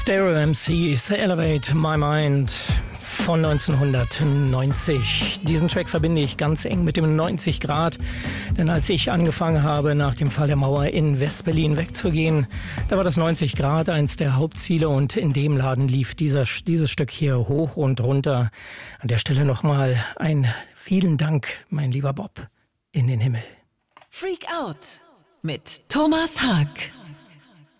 Stereo MCs, Elevate My Mind von 1990. Diesen Track verbinde ich ganz eng mit dem 90 Grad, denn als ich angefangen habe, nach dem Fall der Mauer in West-Berlin wegzugehen, da war das 90 Grad eins der Hauptziele und in dem Laden lief dieses Stück hier hoch und runter. An der Stelle nochmal ein vielen Dank, mein lieber Bob, in den Himmel. Freak Out mit Thomas Haag.